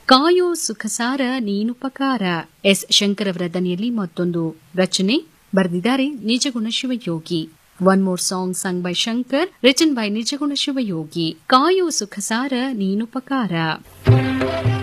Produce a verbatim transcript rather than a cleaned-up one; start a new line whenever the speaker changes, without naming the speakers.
ಕಾಯೋ ಸುಖಸಾರ ನೀನುಪಕಾರ. ಎಸ್ ಶಂಕರ್ ಅವರ ದನಿಯಲ್ಲಿ ಮತ್ತೊಂದು ರಚನೆ ಬರೆದಿದ್ದಾರೆ Nijaguna Shivayogi. One more song sung by Shankar, written by Nijaguna Shivayogi. ಕಾಯೋ ಸುಖಸಾರ ನೀನುಪಕಾರ.